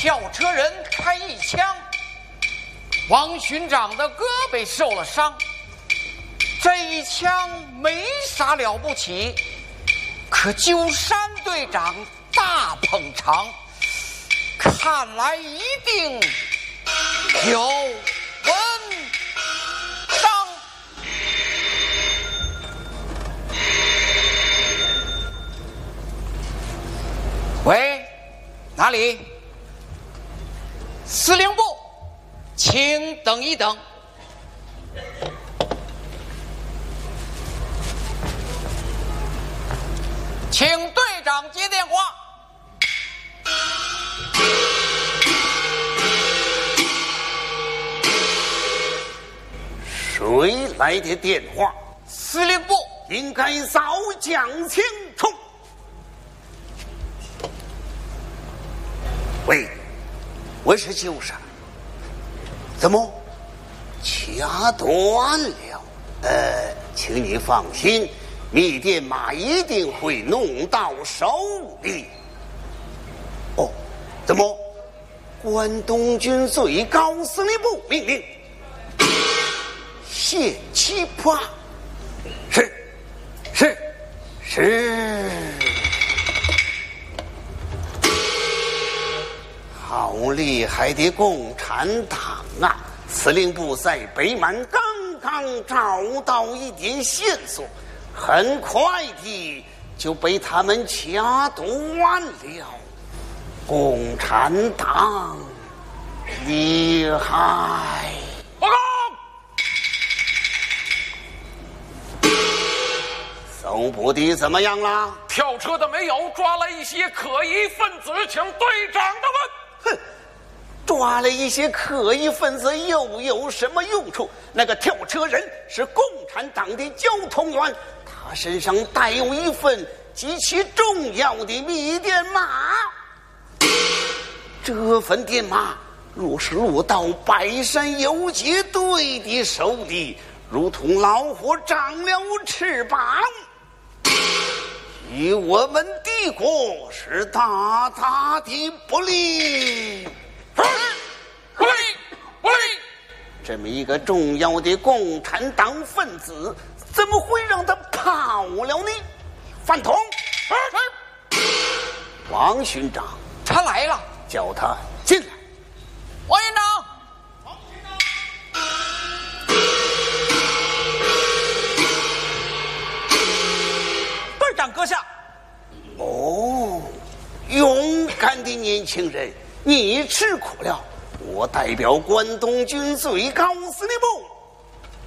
跳车人开一枪，王巡长的胳膊受了伤。这一枪没啥了不起，可鸠山队长大捧场，看来一定有文章。喂，哪里？司令部，请等一等。请队长接电话。 谁来的电话？ 司令部， 应该早讲清楚。喂，我是鸠山。怎么掐断了？请你放心，密电码一定会弄到手里。哦，怎么？关东军最高司令部命令谢奇葩。是。好厉害的共产党啊！司令部在北满刚刚找到一点线索，很快地就被他们掐断了。共产党厉害！ 报告！ 搜捕的怎么样了？ 跳车的没有，抓了一些可疑分子，请队长的问。 哼，抓了一些可疑分子又有什么用处？那个跳车人是共产党的交通员，他身上带有一份极其重要的密电码。这份电码若是落到白山游击队的手里，如同老虎长了翅膀，与我们帝国是大大的不利。 不利！ 这么一个重要的共产党分子，怎么会让他跑了呢？饭桶！王巡长， 他来了， 叫他进来。 王营长。 队长阁下。 哦，勇敢的年轻人，你吃苦了。我代表关东军最高司令部